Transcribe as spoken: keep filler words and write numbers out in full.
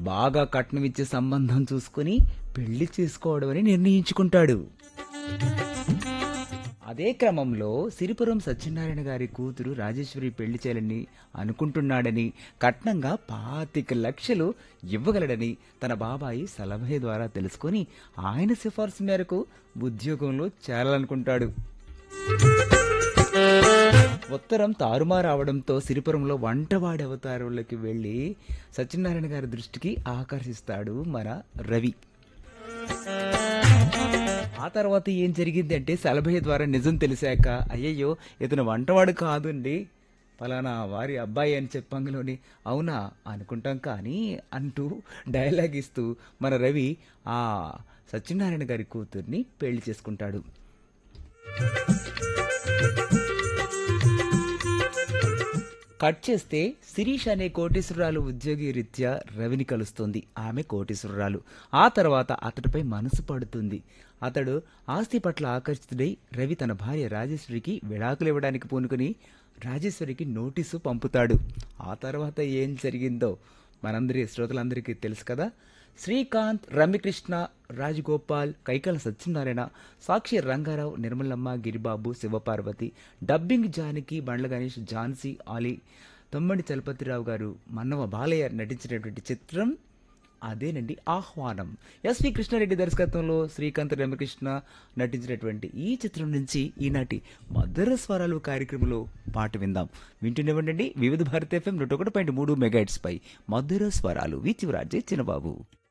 బాగా కట్నం ఇచ్చే సంబంధం చూసుకుని పెళ్లి చేసుకోవడం అని నిర్ణయించుకుంటాడు. అదే క్రమంలో సిరిపురం సత్యనారాయణ గారి కూతురు రాజేశ్వరి పెళ్లి చేయాలని అనుకుంటున్నాడని, కట్నంగా పాతిక లక్షలు ఇవ్వగలడని తన బాబాయి సలహా ద్వారా తెలుసుకొని ఆయన సిఫార్సు మేరకు ఉద్యోగంలో చేరాలనుకుంటాడు. ఉత్తరం తారుమారవడంతో సిరిపురంలో వంటవాడి అవతారంలోకి వెళ్లి సత్యనారాయణ గారి దృష్టికి ఆకర్షిస్తాడు మన రవి. ఆ తర్వాత ఏం జరిగింది అంటే సలభయ్య ద్వారా నిజం తెలిసాక, అయ్యయ్యో ఇతను వంటవాడు కాదండి, ఫలానా వారి అబ్బాయి అని చెప్పంగలోని అవునా అనుకుంటాం కానీ అంటూ డైలాగ్ ఇస్తూ మన రవి ఆ సత్యనారాయణ గారి కూతుర్ని పెళ్లి చేసుకుంటాడు. కట్ చేస్తే శిరీష్ అనే కోటీశ్వరరాలు ఉద్యోగి రీత్యా రవిని కలుస్తుంది. ఆమె కోటీశ్వరరాలు. ఆ తర్వాత అతడిపై మనసు పడుతుంది. అతడు ఆస్తి పట్ల ఆకర్షితుడై రవి తన భార్య రాజేశ్వరికి విడాకులు ఇవ్వడానికి పూనుకుని రాజేశ్వరికి నోటీసు పంపుతాడు. ఆ తర్వాత ఏం జరిగిందో మనందరి శ్రోతలందరికీ తెలుసు కదా. శ్రీకాంత్, రమ్యకృష్ణ, రాజగోపాల్, కైకల సత్యనారాయణ, సాక్షి రంగారావు, నిర్మలమ్మ, గిరిబాబు, శివపార్వతి, డబ్బింగ్ జానకి, బండ్ల గణేష్, ఝాన్సీ, ఆలీ, తమ్మడి చలపతిరావు గారు, మన్నవ బాలయ్య నటించినటువంటి చిత్రం అదేనండి ఆహ్వానం. ఎస్వి కృష్ణారెడ్డి దర్శకత్వంలో శ్రీకాంత్, రమ్యకృష్ణ నటించినటువంటి ఈ చిత్రం నుంచి ఈనాటి మధుర స్వరాలు కార్యక్రమంలో పాట విందాం. వింటూనేవ్వండి వివిధ భారత ఎఫ్ఎం నూట ఒకటి పాయింట్ మూడు మెగాహెర్ట్జ్ పై మధుర స్వరాలు. వి చివరాజే చిన్నబాబు.